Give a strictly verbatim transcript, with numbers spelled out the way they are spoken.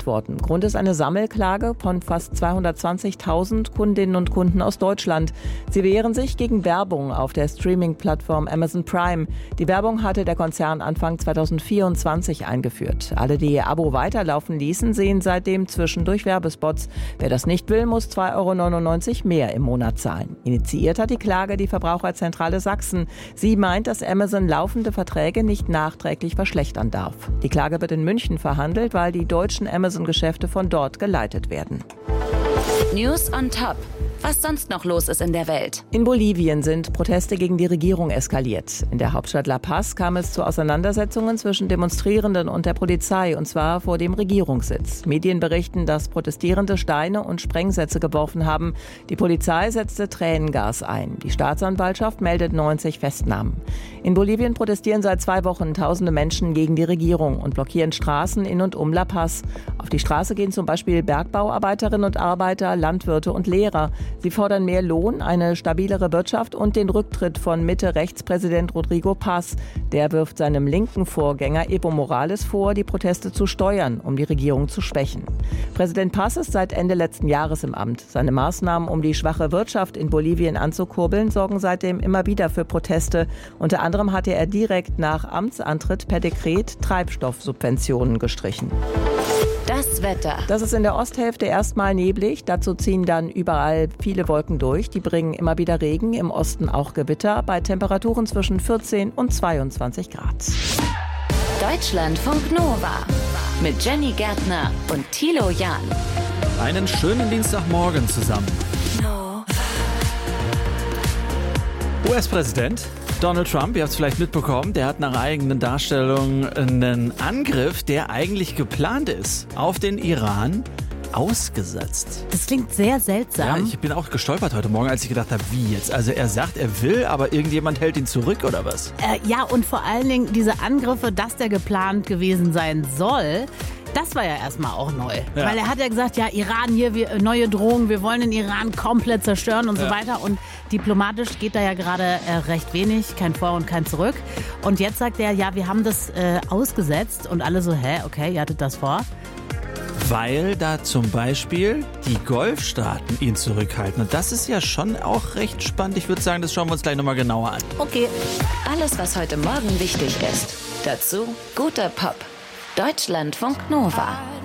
worden. Grund ist eine Sammelklage von fast zweihundertzwanzigtausend Kundinnen und Kunden aus Deutschland. Sie wehren sich gegen Werbung auf der Streaming-Plattform Amazon Prime. Die Werbung hatte der Konzern Anfang zweitausendvierundzwanzig eingeführt. Alle, die ihr Abo weiterlaufen ließen, sehen seitdem zwischendurch Werbespots. Wer das nicht will, muss zwei Euro neunundneunzig mehr im Monat zahlen. Initiiert hat die Klage die Verbraucherzentrale Sachsen. Sie meint, dass Amazon laufende Verträge nicht nachträglich verschlechtern darf. Die Klage wird in München verhandelt, weil die deutschen Amazon-Geschäfte von dort geleitet werden. News on Top. Was sonst noch los ist in der Welt. In Bolivien sind Proteste gegen die Regierung eskaliert. In der Hauptstadt La Paz kam es zu Auseinandersetzungen zwischen Demonstrierenden und der Polizei, und zwar vor dem Regierungssitz. Medien berichten, dass Protestierende Steine und Sprengsätze geworfen haben. Die Polizei setzte Tränengas ein. Die Staatsanwaltschaft meldet neunzig Festnahmen. In Bolivien protestieren seit zwei Wochen tausende Menschen gegen die Regierung und blockieren Straßen in und um La Paz. Auf die Straße gehen zum Beispiel Bergbauarbeiterinnen und Arbeiter, Landwirte und Lehrer. Sie fordern mehr Lohn, eine stabilere Wirtschaft und den Rücktritt von Mitte-Rechts-Präsident Rodrigo Paz. Der wirft seinem linken Vorgänger Evo Morales vor, die Proteste zu steuern, um die Regierung zu schwächen. Präsident Paz ist seit Ende letzten Jahres im Amt. Seine Maßnahmen, um die schwache Wirtschaft in Bolivien anzukurbeln, sorgen seitdem immer wieder für Proteste. Unter anderem hatte er direkt nach Amtsantritt per Dekret Treibstoffsubventionen gestrichen. Das Wetter. Das ist in der Osthälfte erstmal neblig. Dazu ziehen dann überall viele Wolken durch. Die bringen immer wieder Regen, im Osten auch Gewitter, bei Temperaturen zwischen vierzehn und zweiundzwanzig Grad. Deutschlandfunk Nova mit Jenny Gärtner und Thilo Jahn. Einen schönen Dienstagmorgen zusammen. U S-Präsident Donald Trump, ihr habt es vielleicht mitbekommen, der hat nach eigenen Darstellungen einen Angriff, der eigentlich geplant ist, auf den Iran ausgesetzt. Das klingt sehr seltsam. Ja, ich bin auch gestolpert heute Morgen, als ich gedacht habe, wie jetzt? Also er sagt, er will, aber irgendjemand hält ihn zurück oder was? Äh, ja, und vor allen Dingen diese Angriffe, dass der geplant gewesen sein soll, das war ja erstmal auch neu. Ja. Weil er hat ja gesagt, ja, Iran hier, wir, neue Drohungen, wir wollen den Iran komplett zerstören und ja. so weiter. Und diplomatisch geht da ja gerade äh, recht wenig, kein Vor- und kein Zurück. Und jetzt sagt er, ja, wir haben das äh, ausgesetzt. Und alle so, hä, okay, ihr hattet das vor? Weil da zum Beispiel die Golfstaaten ihn zurückhalten. Und das ist ja schon auch recht spannend. Ich würde sagen, das schauen wir uns gleich nochmal genauer an. Okay. Alles, was heute Morgen wichtig ist. Dazu guter Pop. Deutschlandfunk Nova.